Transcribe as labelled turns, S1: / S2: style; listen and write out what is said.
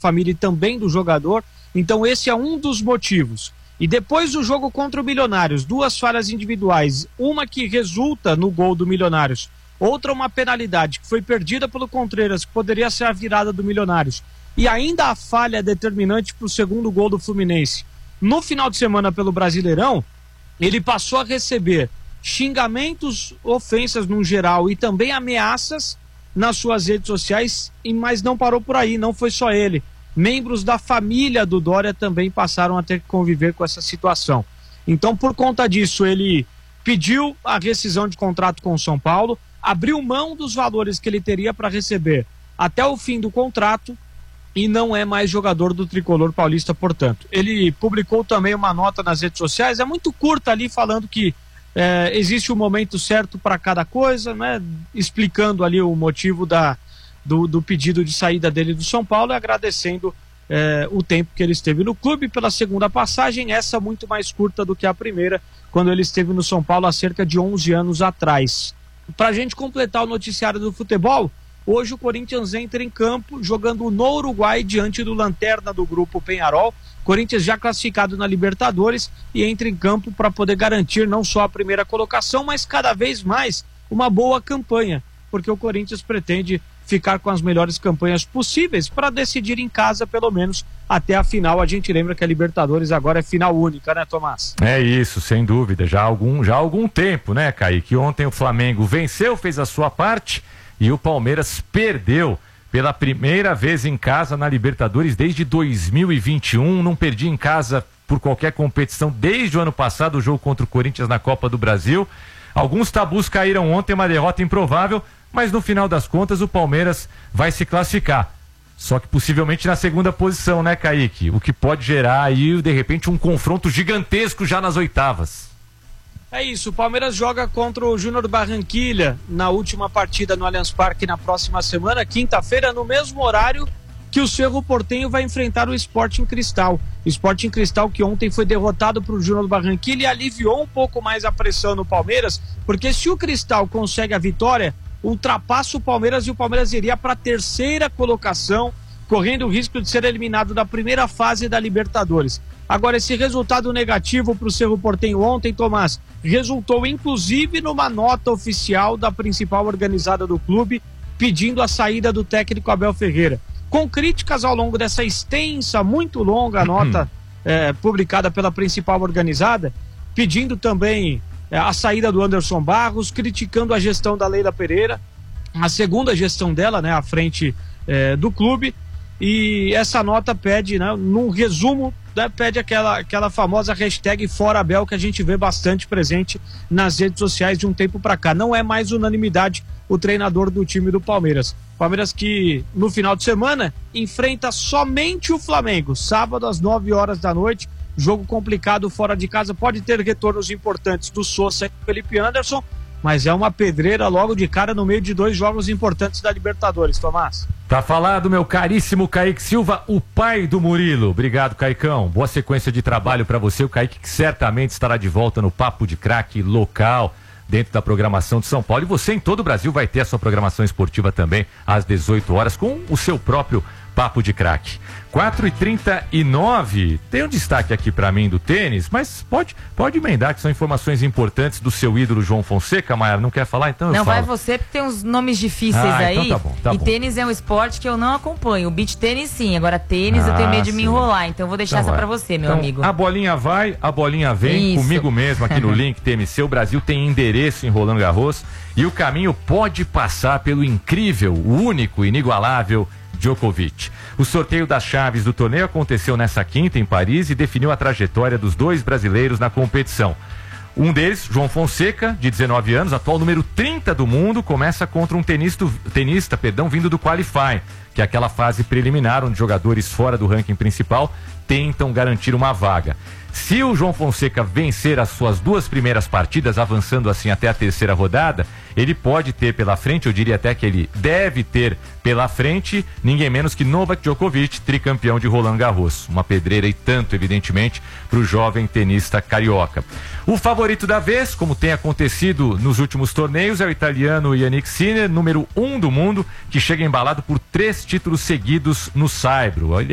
S1: família e também do jogador. Então esse é um dos motivos. E depois do jogo contra o Milionários, 2 falhas individuais, uma que resulta no gol do Milionários, outra uma penalidade que foi perdida pelo Contreras, que poderia ser a virada do Milionários, e ainda a falha determinante para o segundo gol do Fluminense. No final de semana pelo Brasileirão, ele passou a receber xingamentos, ofensas no geral e também ameaças nas suas redes sociais, mas não parou por aí, não foi só ele. Membros da família do Doria também passaram a ter que conviver com essa situação. Então, por conta disso, ele pediu a rescisão de contrato com o São Paulo, abriu mão dos valores que ele teria para receber até o fim do contrato e não é mais jogador do Tricolor Paulista, portanto. Ele publicou também uma nota nas redes sociais, é muito curta ali, falando que existe um momento certo para cada coisa, né? Explicando ali o motivo do pedido de saída dele do São Paulo e agradecendo o tempo que ele esteve no clube pela segunda passagem, essa muito mais curta do que a primeira, quando ele esteve no São Paulo há cerca de 11 anos atrás. Para a gente completar o noticiário do futebol, hoje o Corinthians entra em campo jogando no Uruguai diante do lanterna do grupo Peñarol. Corinthians já classificado na Libertadores e entra em campo para poder garantir não só a primeira colocação, mas cada vez mais uma boa campanha, porque o Corinthians pretende ficar com as melhores campanhas possíveis para decidir em casa, pelo menos até a final. A gente lembra que a Libertadores agora é final única, né, Tomás?
S2: É isso, sem dúvida, já há algum tempo, né, Kaique? Ontem o Flamengo venceu, fez a sua parte e o Palmeiras perdeu pela primeira vez em casa na Libertadores desde 2021, não perdi em casa por qualquer competição desde o ano passado, o jogo contra o Corinthians na Copa do Brasil. Alguns tabus caíram ontem, uma derrota improvável, mas no final das contas o Palmeiras vai se classificar. Só que possivelmente na segunda posição, né, Kaique? O que pode gerar aí, de repente, um confronto gigantesco já nas oitavas.
S1: É isso, o Palmeiras joga contra o Júnior Barranquilla na última partida no Allianz Parque na próxima semana, quinta-feira, no mesmo horário que o Cerro Porteño vai enfrentar o Sporting Cristal. O Sporting Cristal que ontem foi derrotado para o Júnior Barranquilla e aliviou um pouco mais a pressão no Palmeiras, porque se o Cristal consegue a vitória, ultrapassa o Palmeiras e o Palmeiras iria para a terceira colocação, correndo o risco de ser eliminado da primeira fase da Libertadores. Agora, esse resultado negativo para o Cerro Porteño ontem, Tomás, resultou inclusive numa nota oficial da principal organizada do clube, pedindo a saída do técnico Abel Ferreira. Com críticas ao longo dessa extensa, muito longa nota publicada pela principal organizada, pedindo também a saída do Anderson Barros, criticando a gestão da Leila Pereira, a segunda gestão dela, né, à frente do clube. E essa nota pede, né, num resumo, né, pede aquela famosa hashtag Fora Abel, que a gente vê bastante presente nas redes sociais de um tempo para cá. Não é mais unanimidade o treinador do time do Palmeiras. Palmeiras que no final de semana enfrenta somente o Flamengo, sábado às 9 horas da noite, jogo complicado fora de casa, pode ter retornos importantes do Sousa e do Felipe Anderson, mas é uma pedreira logo de cara no meio de 2 jogos importantes da Libertadores, Tomás.
S2: Tá falado, meu caríssimo Kaique Silva, o pai do Murilo. Obrigado, Caicão. Boa sequência de trabalho para você. O Kaique que certamente estará de volta no Papo de Craque local, dentro da programação de São Paulo. E você em todo o Brasil vai ter a sua programação esportiva também às 18 horas com o seu próprio Papo de Craque. 4h39, tem um destaque aqui pra mim do tênis, mas pode emendar, que são informações importantes do seu ídolo João Fonseca. Mayara, não quer falar? Então eu falo.
S3: Vai você, porque tem uns nomes difíceis aí.
S2: Então tá bom.
S3: Tênis é um esporte que eu não acompanho. O beach tênis sim, agora tênis eu tenho medo de me enrolar, então eu vou deixar essa pra você, meu amigo.
S2: A bolinha vai, a bolinha vem. Isso. Comigo mesmo aqui no link TMC. O Brasil tem endereço em Roland Garros e o caminho pode passar pelo incrível, único, inigualável Djokovic. O sorteio das chaves do torneio aconteceu nessa quinta em Paris e definiu a trajetória dos 2 brasileiros na competição. Um deles, João Fonseca, de 19 anos, atual número 30 do mundo, começa contra um tenista, vindo do Qualify, que é aquela fase preliminar onde jogadores fora do ranking principal tentam garantir uma vaga. Se o João Fonseca vencer as suas 2 primeiras partidas, avançando assim até a terceira rodada, ele pode ter pela frente, eu diria até que ele deve ter pela frente, ninguém menos que Novak Djokovic, tricampeão de Roland Garros. Uma pedreira e tanto, evidentemente, para o jovem tenista carioca. O favorito da vez, como tem acontecido nos últimos torneios, é o italiano Jannik Sinner, número 1 do mundo, que chega embalado por 3 títulos seguidos no saibro.